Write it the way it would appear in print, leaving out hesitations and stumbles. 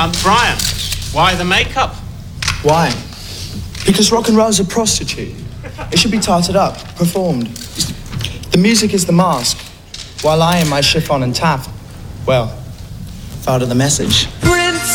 Brian, why the makeup? Why? Because rock and roll's a prostitute. It should be tarted up, performed. The music is the mask, while I, in my chiffon and taff, well, part of the message.